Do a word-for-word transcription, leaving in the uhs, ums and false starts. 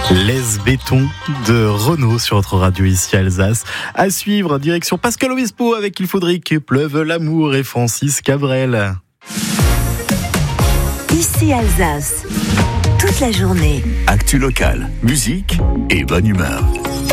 Les bétons de Renaud sur notre radio ici à Alsace. À suivre, direction Pascal Obispo avec Il faudrait que pleuve l'amour et Francis Cabrel. Ici Alsace, toute la journée. Actu locale, musique et bonne humeur.